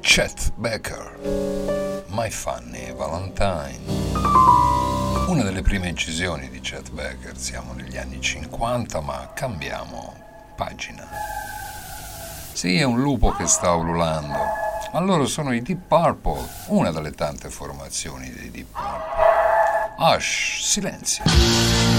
Chet Baker, My Funny Valentine. Una delle prime incisioni di Chet Baker, siamo negli anni 50, ma cambiamo pagina. Sì, è un lupo che sta ululando, ma loro sono i Deep Purple, una delle tante formazioni dei Deep Purple. Hush, silenzio.